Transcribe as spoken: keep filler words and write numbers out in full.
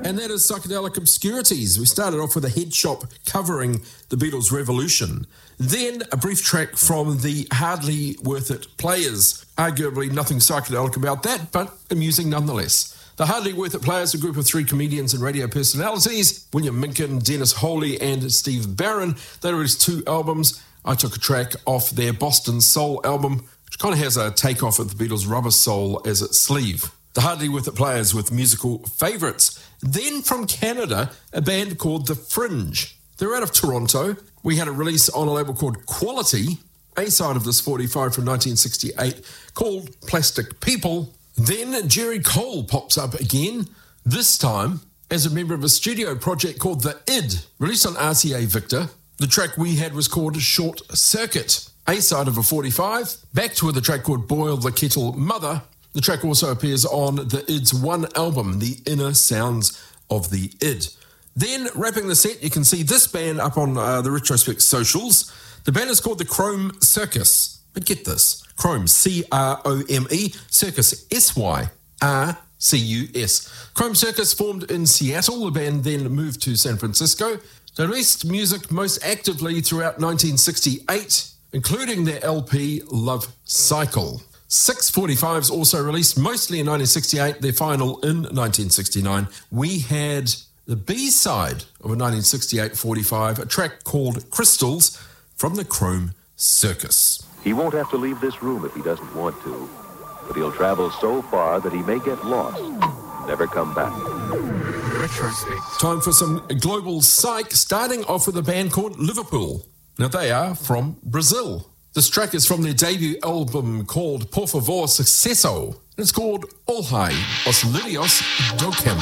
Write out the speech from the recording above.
And that is Psychedelic Obscurities. We started off with a head shop covering the Beatles' Revolution. Then a brief track from the Hardly Worth It Players. Arguably nothing psychedelic about that, but amusing nonetheless. The Hardly Worth It Players, a group of three comedians and radio personalities, William Minkin, Dennis Holey and Steve Barron. They released two albums. I took a track off their Boston Soul album, which kind of has a takeoff of the Beatles' Rubber Soul as its sleeve. The Hardly Worth It Players with musical favourites. Then from Canada, a band called The Fringe. They're out of Toronto. We had a release on a label called Quality, A-side of this forty-five from nineteen sixty-eight, called Plastic People. Then Jerry Cole pops up again, this time as a member of a studio project called The Id, released on R C A Victor. The track we had was called Short Circuit, A-side of a forty-five. Back to the track called Boil the Kettle Mother. The track also appears on The Id's one album, The Inner Sounds of the Id. Then, wrapping the set, you can see this band up on uh, the Retrospect socials. The band is called the Chrome Circus. But get this, Chrome, C R O M E, Circus, S Y R C U S. Chrome Circus formed in Seattle. The band then moved to San Francisco. They released music most actively throughout nineteen sixty-eight, including their L P Love Cycle. Six forty-fives also released, mostly in nineteen sixty-eight, their final in nineteen sixty-nine. We had the B-side of a nineteen sixty-eight forty-five, a track called Crystals from the Chrome Circus. He won't have to leave this room if he doesn't want to, but he'll travel so far that he may get lost, never come back. Retrospect. Time for some global psych, starting off with a band called Liverpool. Now they are from Brazil. This track is from their debut album called Por Favor Sucesso. It's called Olhai Os Lyrios do Campo.